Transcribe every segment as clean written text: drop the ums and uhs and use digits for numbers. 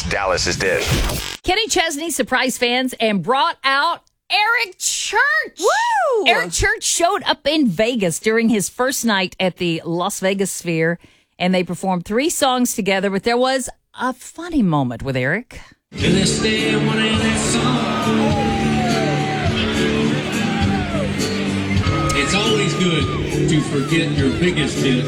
Dallas's Dish. Kenny Chesney surprised fans and brought out Eric Church. Woo! Eric Church showed up in Vegas during his first night at the Las Vegas Sphere, and they performed 3 songs together, but there was a funny moment with Eric. To this day, I want to hear that song. It's always good to forget your biggest hit.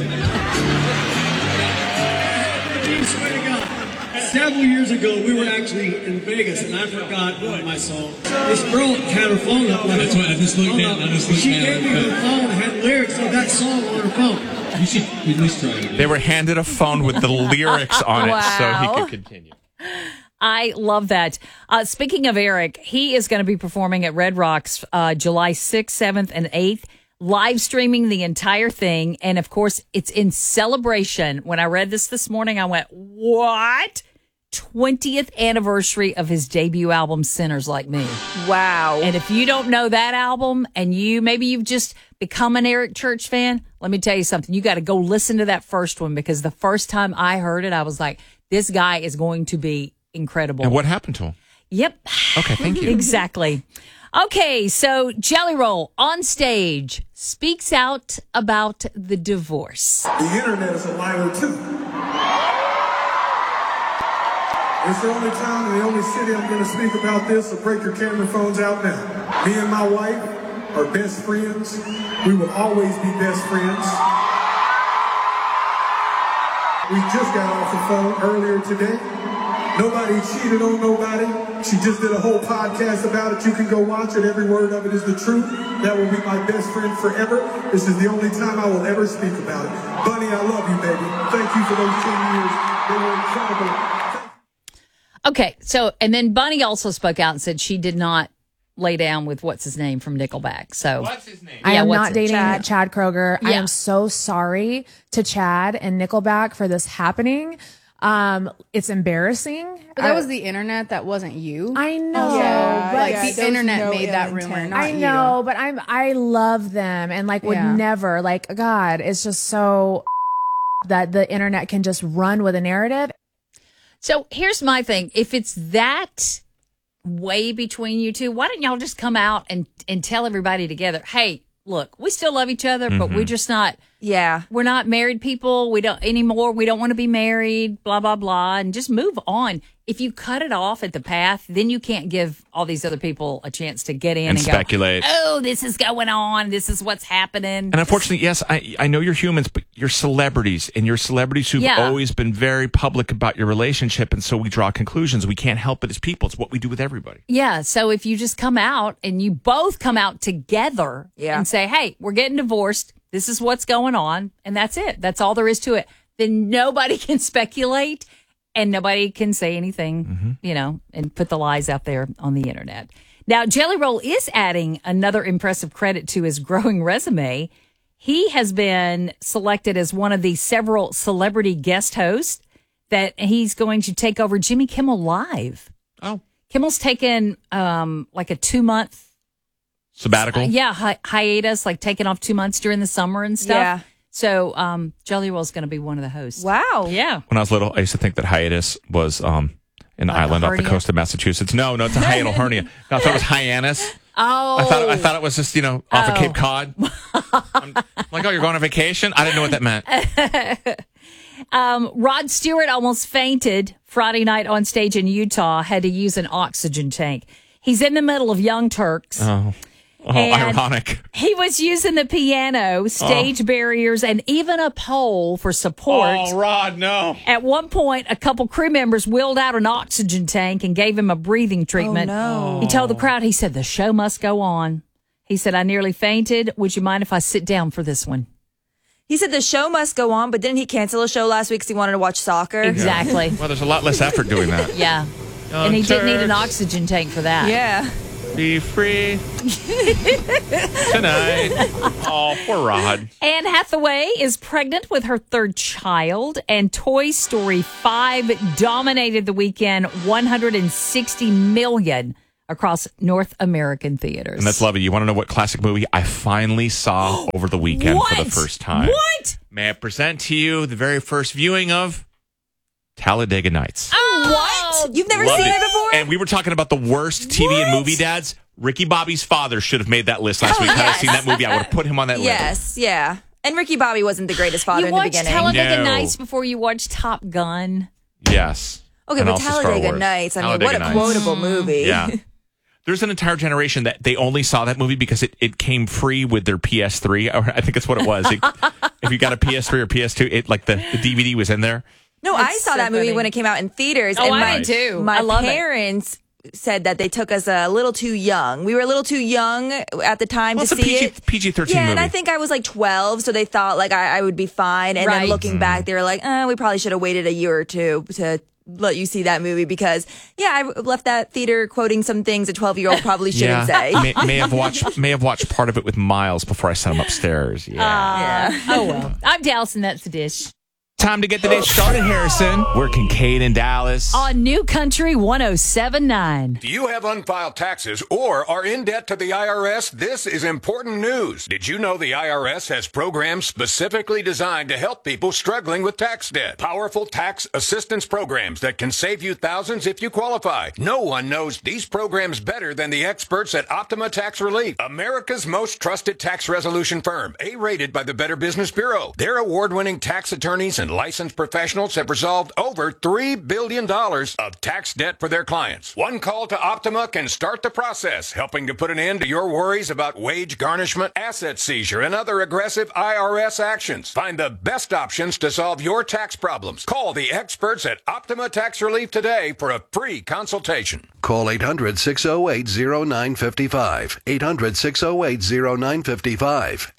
I swear to God, several years ago, we were actually in Vegas, and I forgot one of my songs. This girl had her phone up. That's why I just looked down. She gave me her phone and had lyrics of that song on her phone. You should at least try it. They were handed a phone with the lyrics on it so he could continue. I love that. Speaking of Eric, he is going to be performing at Red Rocks July 6th, 7th, and 8th, live streaming the entire thing. And, of course, it's in celebration. When I read this morning, I went, what? 20th anniversary of his debut album, Sinners Like Me. Wow. And if you don't know that album and maybe you've just become an Eric Church fan, let me tell you something. You got to go listen to that first one, because the first time I heard it, I was like, this guy is going to be incredible. And what happened to him? Yep. Okay, thank you. Exactly. Okay, so Jelly Roll on stage speaks out about the divorce. The internet is a liar too. It's the only time and the only city I'm going to speak about this, so break your camera phones out now. Me and my wife are best friends. We will always be best friends. We just got off the phone earlier today. Nobody cheated on nobody. She just did a whole podcast about it. You can go watch it. Every word of it is the truth. That will be my best friend forever. This is the only time I will ever speak about it. Bunny, I love you, baby. Thank you for those 10 years. They were incredible. Okay, so, and then Bunny also spoke out and said she did not lay down with what's his name from Nickelback. So What's his name? I am what's not it? dating Chad? Chad Kroger. I Yeah. am so sorry to Chad and Nickelback for this happening. It's embarrassing. But that was the internet. That wasn't you. I know. Yeah, but like yeah, the internet made that rumor. Not I know, but I love them and like would Yeah. never like God. It's just so that the internet can just run with a narrative. So here's my thing. If it's that way between you two, why don't y'all just come out and tell everybody together, hey, look, we still love each other, but we're just not, we're not married people. We don't anymore. We don't want to be married, blah, blah, blah, and just move on. If you cut it off at the path, then you can't give all these other people a chance to get in and speculate. Go, oh, this is going on. This is what's happening. And unfortunately, yes, I know you're humans, but you're celebrities, and you're celebrities who've always been very public about your relationship, and so we draw conclusions. We can't help it as people. It's what we do with everybody. Yeah, so if you just come out and you both come out together and say, hey, we're getting divorced, this is what's going on, and that's it. That's all there is to it. Then nobody can speculate and nobody can say anything, you know, and put the lies out there on the internet. Now, Jelly Roll is adding another impressive credit to his growing resume. He has been selected as one of the several celebrity guest hosts that he's going to take over Jimmy Kimmel Live. Oh. Kimmel's taken like a 2-month sabbatical. Hiatus, like taking off 2 months during the summer and stuff. Yeah. So Jelly Roll's going to be one of the hosts. Wow. Yeah. When I was little, I used to think that hiatus was an island off the coast of Massachusetts. No, it's a hiatal hernia. No, I thought it was hyannis. Oh. I thought it was just, off of Cape Cod. I'm like, oh, you're going on vacation? I didn't know what that meant. Rod Stewart almost fainted Friday night on stage in Utah, had to use an oxygen tank. He's in the middle of Young Turks. Oh, ironic. He was using the piano, stage barriers, and even a pole for support. Oh, Rod, no. At one point, a couple crew members wheeled out an oxygen tank and gave him a breathing treatment. Oh, no. He told the crowd, he said, the show must go on. He said, I nearly fainted. Would you mind if I sit down for this one? He said the show must go on, but didn't he cancel a show last week because he wanted to watch soccer? Exactly. Well, there's a lot less effort doing that. Yeah. And he didn't need an oxygen tank for that. Yeah. Be free tonight. Oh, poor Rod. Anne Hathaway is pregnant with her third child, and Toy Story 5 dominated the weekend, $160 million across North American theaters. And that's lovely. You want to know what classic movie I finally saw over the weekend for the first time? What? May I present to you the very first viewing of Talladega Nights. What? You've never seen it before? And we were talking about the worst TV and movie dads. Ricky Bobby's father should have made that list last week. Had I seen that movie, I would have put him on that list. Yes, yeah. And Ricky Bobby wasn't the greatest father in the beginning. You watched Talladega Nights before you watched Top Gun. Yes. Okay, but Talladega Nights, I mean, what a quotable movie. Yeah. There's an entire generation that they only saw that movie because it came free with their PS3. Or I think that's what it was. If you got a PS3 or PS2, the DVD was in there. No, I saw that movie when it came out in theaters. Oh, I did too. My parents said that they took us a little too young. We were a little too young at the time to see it. PG-13 movie. Yeah, and I think I was like 12, so they thought like I would be fine. And then looking back, they were like, we probably should have waited a year or two to let you see that movie because, I left that theater quoting some things a 12-year-old probably shouldn't say. may have watched part of it with Miles before I sent him upstairs. Yeah. Oh, well. I'm Dallas, and that's the dish. Time to get the day started, Harrison. We're Kincaid and Dallas. On New Country 107.9. Do you have unfiled taxes or are in debt to the IRS? This is important news. Did you know the IRS has programs specifically designed to help people struggling with tax debt? Powerful tax assistance programs that can save you thousands if you qualify. No one knows these programs better than the experts at Optima Tax Relief, America's most trusted tax resolution firm, A-rated by the Better Business Bureau. Their award-winning tax attorneys and licensed professionals have resolved over $3 billion of tax debt for their clients. One call to Optima can start the process, helping to put an end to your worries about wage garnishment, asset seizure, and other aggressive IRS actions. Find the best options to solve your tax problems. Call the experts at Optima Tax Relief today for a free consultation. Call 800-608-0955. 800-608-0955.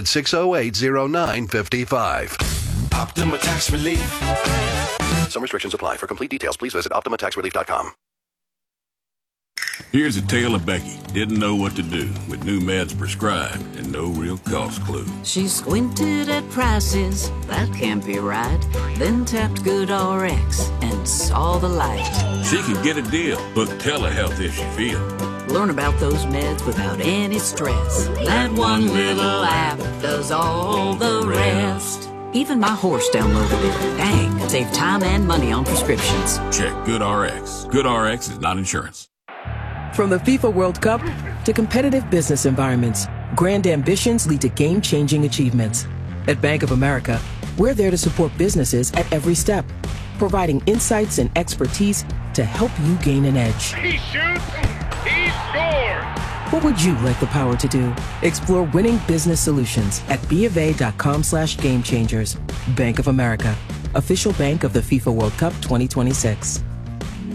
800-608-0955. Optima Tax Relief. Some restrictions apply. For complete details, please visit OptimaTaxRelief.com. Here's a tale of Becky. Didn't know what to do with new meds prescribed and no real cost clue. She squinted at prices, that can't be right. Then tapped GoodRx and saw the light. She could get a deal, book telehealth if she feel. Learn about those meds without any stress. That one little app does all the rest. Even my horse downloaded it. Dang, save time and money on prescriptions. Check GoodRx. GoodRx is not insurance. From the FIFA World Cup to competitive business environments, grand ambitions lead to game-changing achievements. At Bank of America, we're there to support businesses at every step, providing insights and expertise to help you gain an edge. He shoots, he scores! What would you like the power to do? Explore winning business solutions at BofA.com/gamechangers. Bank of America, official bank of the FIFA World Cup 2026.